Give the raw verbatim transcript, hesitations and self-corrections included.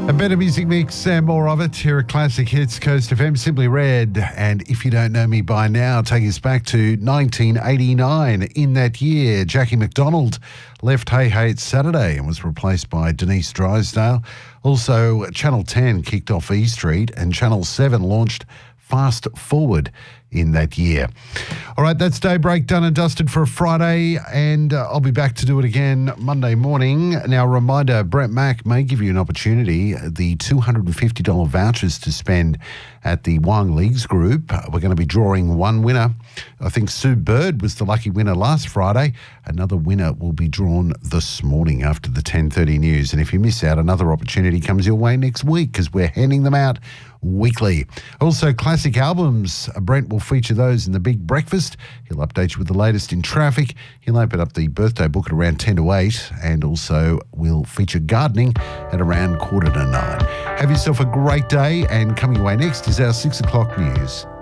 A better music mix and more of it here at Classic Hits Coast F M, Simply Red. And if you don't know me by now, take us back to nineteen eighty-nine. In that year, Jackie McDonald left Hey Hey It's Saturday and was replaced by Denise Drysdale. Also, Channel ten kicked off E Street and Channel seven launched Fast Forward in that year. All right, that's Daybreak done and dusted for a Friday, and uh, I'll be back to do it again Monday morning. Now, a reminder, Brett Mack may give you an opportunity, the two hundred fifty dollars vouchers to spend at the Wang Leagues Group. We're going to be drawing one winner. I think Sue Bird was the lucky winner last Friday. Another winner will be drawn this morning after the ten thirty news. And if you miss out, another opportunity comes your way next week because we're handing them out weekly. Also, classic albums. Brent will feature those in the Big Breakfast. He'll update you with the latest in traffic. He'll open up the birthday book at around ten to eight, and also we'll feature gardening at around quarter to nine. Have yourself a great day, and coming away next is our six o'clock news.